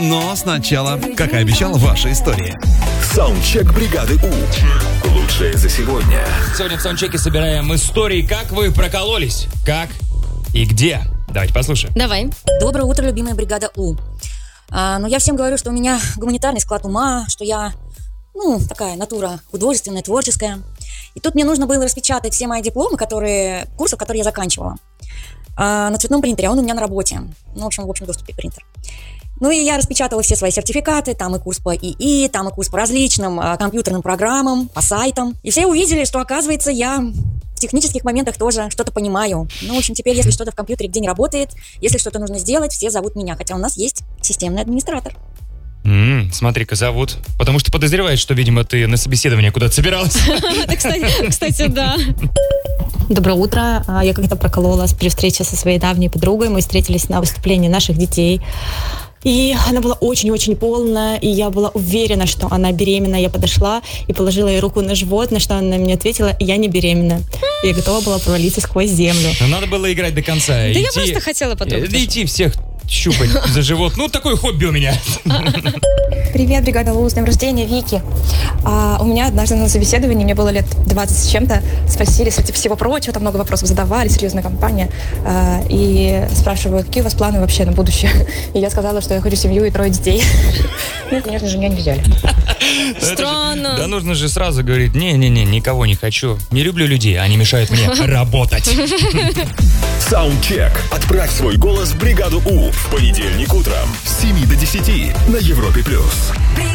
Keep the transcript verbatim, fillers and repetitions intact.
Но сначала, как и обещал, ваша история. Саундчек бригады У. Лучшее за сегодня. Сегодня в саундчеке собираем истории, как вы прокололись, как и где. Давайте послушаем. Давай. Доброе утро, любимая бригада У. А, ну, я всем говорю, что у меня гуманитарный склад ума, что я, ну, такая натура художественная, творческая. И тут мне нужно было распечатать все мои дипломы, которые, курсов, которые я заканчивала, а, на цветном принтере, а он у меня на работе. Ну, в общем, в общем доступе принтер. Ну, и я распечатала все свои сертификаты, там и курс по ИИ, там и курс по различным а, компьютерным программам, по сайтам. И все увидели, что, оказывается, я в технических моментах тоже что-то понимаю. Ну, в общем, теперь, если что-то в компьютере где не работает, если что-то нужно сделать, все зовут меня, хотя у нас есть системный администратор. М-м, смотри-ка, зовут. Потому что подозревает, что, видимо, ты на собеседование куда-то собиралась. Кстати, да. Доброе утро. Я как-то прокололась при встрече со своей давней подругой. Мы встретились на выступлении наших детей. И она была очень-очень полная, и я была уверена, что она беременна. Я подошла и положила ей руку на живот, на что она мне ответила: я не беременна. Я готова была провалиться сквозь землю. Но надо было играть до конца. Да идти, я просто хотела потрогать. Идти всех щупать за живот. Ну, такое хобби у меня. Привет, бригада У, с днем рождения, Вики. А, у меня однажды на собеседовании, мне было лет двадцать с чем-то, спросили, среди всего прочего, там много вопросов задавали, серьезная компания, а, и спрашивают, какие у вас планы вообще на будущее. И я сказала, что я хочу семью и трое детей. Ну, конечно же, меня не взяли. Странно. Да нужно же сразу говорить: не-не-не, никого не хочу. Не люблю людей, они мешают мне работать. Саундчек. Отправь свой голос в бригаду У в понедельник утром с семи до десяти на Европе плюс.